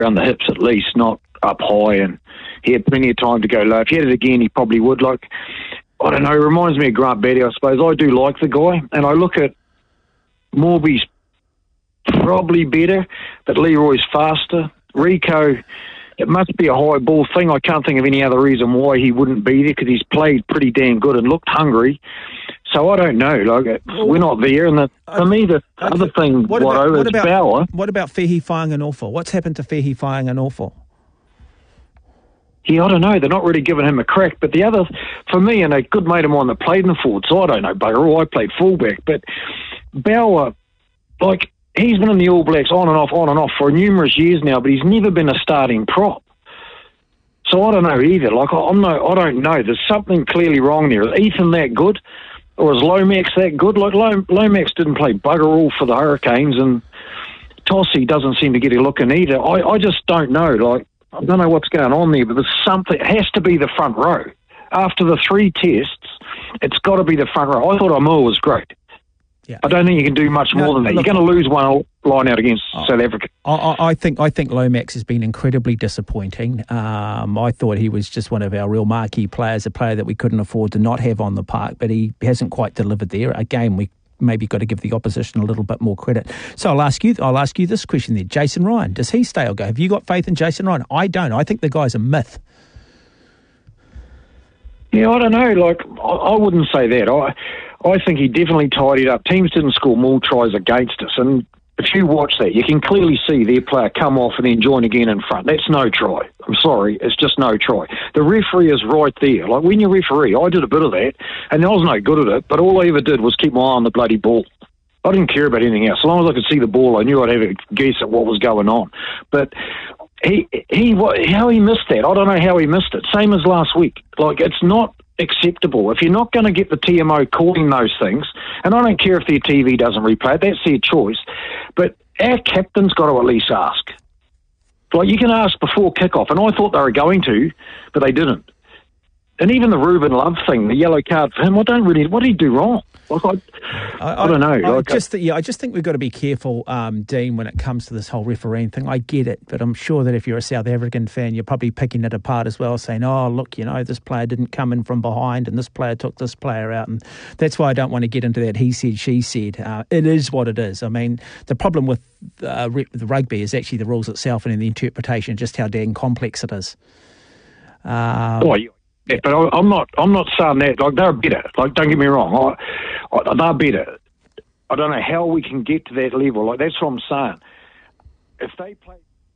around the hips at least, not up high, and he had plenty of time to go low. If he had it again, he probably would. Like, I don't know, it reminds me of Grant Batty, I suppose. I do like the guy, and I look at Morby's probably better, but Leroy's faster. Rico, it must be a high ball thing. I can't think of any other reason why he wouldn't be there, because he's played pretty damn good and looked hungry. So I don't know. Like, we're not there. And for me, the other thing, what about Bauer. What about Fehi Whanganofo? What's happened to Fehi Whanganofo? Yeah, I don't know. They're not really giving him a crack. But the other, for me, and a good mate of mine that played in the forward, so I don't know, bugger all. I played fullback. But Bauer, like, he's been in the All Blacks on and off for numerous years now, but he's never been a starting prop. So I don't know either. Like, I don't know. There's something clearly wrong there. Is Ethan that good? Or is Lomax that good? Like, Lomax didn't play bugger all for the Hurricanes, and Tossie doesn't seem to get a look in either. I just don't know. Like, I don't know what's going on there, but there's something. It has to be the front row. After the 3 tests, it's got to be the front row. I thought Amur was great. Yeah. I don't think you can do much more than that. You're going to lose one line out against South Africa. I think Lomax has been incredibly disappointing. I thought he was just one of our real marquee players, a player that we couldn't afford to not have on the park, but he hasn't quite delivered there. Again, we maybe got to give the opposition a little bit more credit. So I'll ask you this question then. Jason Ryan, does he stay or go? Have you got faith in Jason Ryan? I don't. I think the guy's a myth. Yeah, I don't know. Like, I wouldn't say that. I think he definitely tidied up. Teams didn't score more tries against us, and if you watch that, you can clearly see their player come off and then join again in front. That's no try. I'm sorry, it's just no try. The referee is right there. Like, when you referee, I did a bit of that, and I was no good at it, but all I ever did was keep my eye on the bloody ball. I didn't care about anything else. As long as I could see the ball, I knew I'd have a guess at what was going on. But how he missed that, I don't know how he missed it. Same as last week. Like, it's not acceptable. If you're not going to get the TMO calling those things, and I don't care if their TV doesn't replay it, that's their choice, but our captain's got to at least ask. Like, you can ask before kickoff, and I thought they were going to, but they didn't. And even the Ruben Love thing, the yellow card for him, what did he do wrong? Like, I don't know. I just think we've got to be careful, Dean, when it comes to this whole refereeing thing. I get it, but I'm sure that if you're a South African fan, you're probably picking it apart as well, saying, oh, look, this player didn't come in from behind and this player took this player out. And that's why I don't want to get into that he said, she said. It is what it is. I mean, the problem with the rugby is actually the rules itself and in the interpretation, just how dang complex it is. Yeah, but I'm not saying that. Like, they're better. Like, don't get me wrong. They're better. I don't know how we can get to that level. Like, that's what I'm saying. If they play...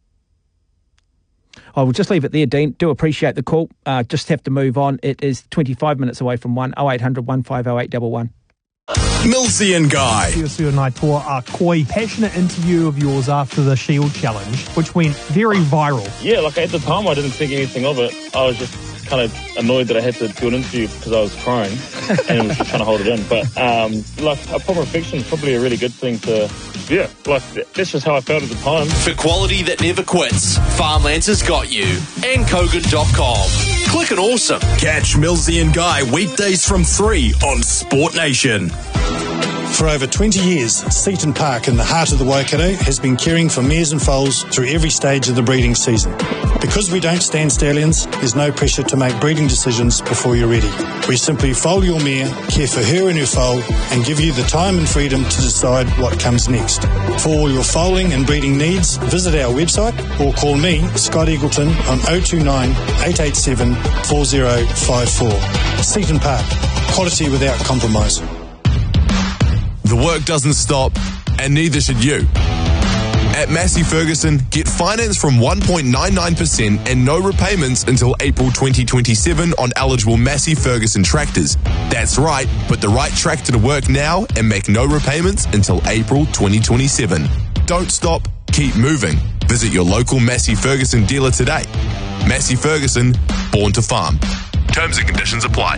I will just leave it there, Dean. Do appreciate the call. Just have to move on. It is 25 minutes away from 0800 150811. Millsy and Guy. Siosio Naitoa, a koi, passionate interview of yours after the Shield Challenge, which went very viral. Yeah, like, at the time I didn't think anything of it. I was just kind of annoyed that I had to do an interview because I was crying and was just trying to hold it in. But, like, upon reflection is probably a really good thing to, yeah, like, that's just how I felt at the time. For quality that never quits, Farmlands has got you. And Kogan.com. Click and awesome. Catch Millsy and Guy weekdays from 3 on Sport Nation. For over 20 years, Seaton Park in the heart of the Waikato has been caring for mares and foals through every stage of the breeding season. Because we don't stand stallions, there's no pressure to make breeding decisions before you're ready. We simply foal your mare, care for her and her foal, and give you the time and freedom to decide what comes next. For all your foaling and breeding needs, visit our website or call me, Scott Eagleton, on 029 887 4054. Seaton Park, quality without compromise. The work doesn't stop, and neither should you. At Massey Ferguson, get finance from 1.99% and no repayments until April 2027 on eligible Massey Ferguson tractors. That's right, put the right tractor to work now and make no repayments until April 2027. Don't stop, keep moving. Visit your local Massey Ferguson dealer today. Massey Ferguson, born to farm. Terms and conditions apply.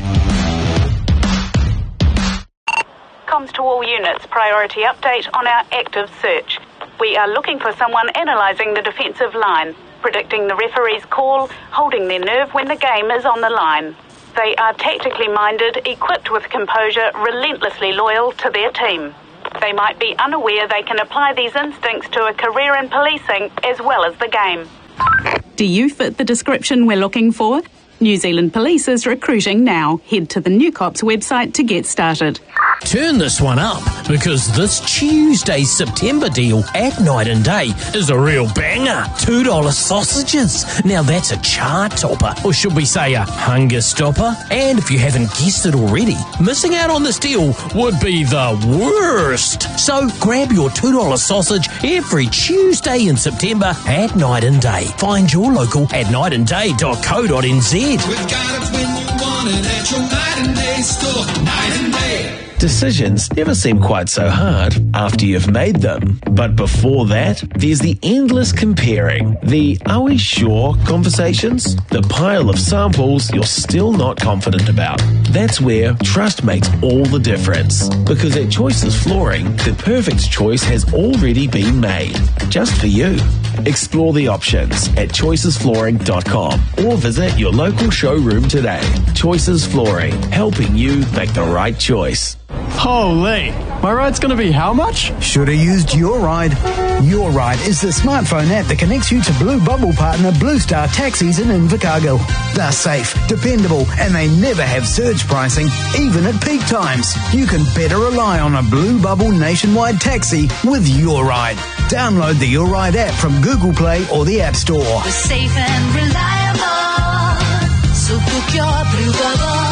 Comms to all units, priority update on our active search. We are looking for someone analysing the defensive line, predicting the referee's call, holding their nerve when the game is on the line. They are tactically minded, equipped with composure, relentlessly loyal to their team. They might be unaware they can apply these instincts to a career in policing as well as the game. Do you fit the description we're looking for? New Zealand Police is recruiting now. Head to the New Cops website to get started. Turn this one up, because this Tuesday's September deal at Night and Day is a real banger. $2 sausages. Now that's a chart topper, or should we say a hunger stopper? And if you haven't guessed it already, missing out on this deal would be the worst. So grab your $2 sausage every Tuesday in September at Night and Day. Find your local at nightandday.co.nz. We've got it when you want it at your Night and Day store. Night and Day. Decisions never seem quite so hard after you've made them. But before that, there's the endless comparing. The "are we sure" conversations. The pile of samples you're still not confident about. That's where trust makes all the difference. Because at Choices Flooring, the perfect choice has already been made. Just for you. Explore the options at choicesflooring.com or visit your local showroom today. Choices Flooring, helping you make the right choice. Holy, my ride's going to be how much? Should have used Your Ride. Your Ride is the smartphone app that connects you to Blue Bubble partner Blue Star Taxis in Invercargill. They're safe, dependable, and they never have surge pricing, even at peak times. You can better rely on a Blue Bubble nationwide taxi with Your Ride. Download the Your Ride app from Google Play or the App Store. We're safe and reliable, so book your Blue Bubble.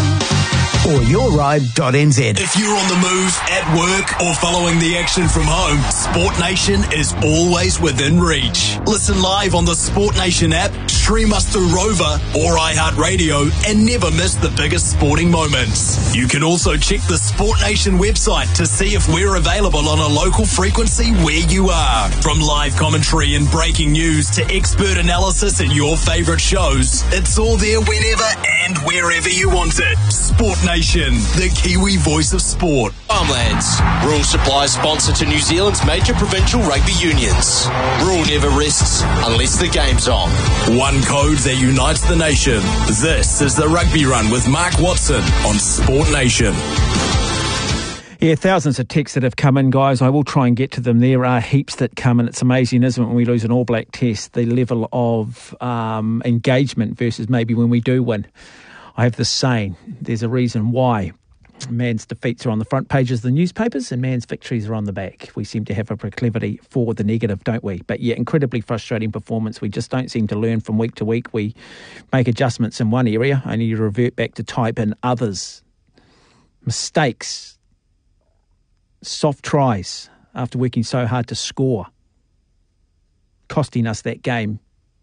Or yourride.nz. If you're on the move, at work, or following the action from home, Sport Nation is always within reach. Listen live on the Sport Nation app, stream us through Rover or iHeartRadio, and never miss the biggest sporting moments. You can also check the Sport Nation website to see if we're available on a local frequency where you are. From live commentary and breaking news to expert analysis and your favourite shows, it's all there whenever and wherever you want it. Sport Nation, the Kiwi voice of sport. Farmlands, rural supply sponsor to New Zealand's major provincial rugby unions. Rural never rests unless the game's on. One code that unites the nation. This is the Rugby Run with Mark Watson on Sport Nation. Yeah, thousands of texts that have come in, guys. I will try and get to them. There are heaps that come in. It's amazing, isn't it, when we lose an All Black test, the level of engagement versus maybe when we do win. I have this saying, there's a reason why man's defeats are on the front pages of the newspapers and man's victories are on the back. We seem to have a proclivity for the negative, don't we? But yeah, incredibly frustrating performance. We just don't seem to learn from week to week. We make adjustments in one area, only to revert back to type in others. Mistakes, soft tries after working so hard to score, costing us that game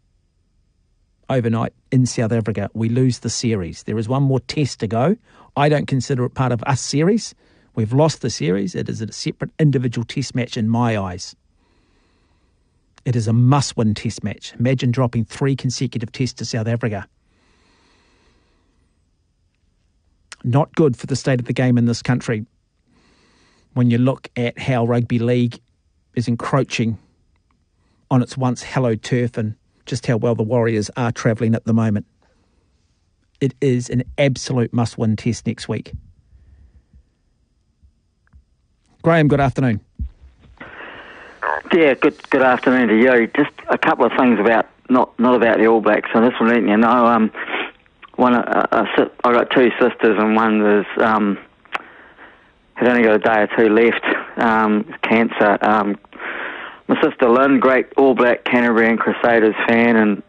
overnight in South Africa. We lose the series. There is one more test to go. I don't consider it part of us series. We've lost the series. It is a separate individual test match in my eyes. It is a must-win test match. Imagine dropping 3 consecutive tests to South Africa. Not good for the state of the game in this country. When you look at how rugby league is encroaching on its once hallowed turf and just how well the Warriors are travelling at the moment. It is an absolute must-win test next week. Graham, good afternoon. Yeah, good afternoon to you. Just a couple of things about not about the All Blacks. So this will let you know. I got 2 sisters, and one was had only got a day or 2 left. Cancer. My sister Lynn, great All Black Canterbury and Crusaders fan, and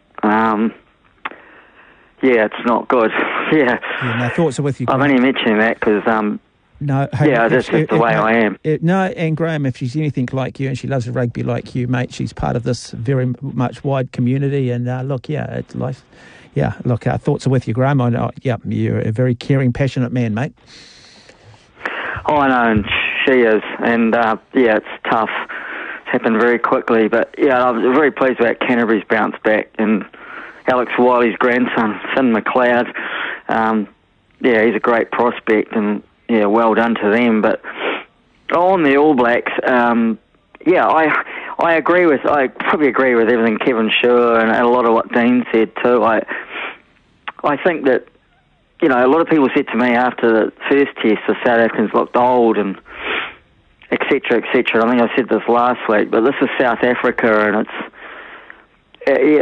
yeah, it's not good. Yeah, my thoughts are with you, Graham. I'm only mentioning that because no, hey, yeah, that's just the way I am. No, and Graham, if she's anything like you and she loves rugby like you, mate, she's part of this very much wide community. And look, yeah, it's life. Yeah, look, our thoughts are with you, Graham. I know, yeah, you're a very caring, passionate man, mate. Oh, I know, and she is, and yeah, it's tough. It's happened very quickly, but yeah, I'm very pleased about Canterbury's bounce back and Alex Wiley's grandson, Finn McLeod. Yeah, he's a great prospect, and yeah, well done to them. But on the All Blacks, yeah, I probably agree with everything Kevin Schur and a lot of what Dean said too. I think that, you know, a lot of people said to me after the first test the South Africans looked old, and etc., etc. I think I said this last week, but this is South Africa, and it's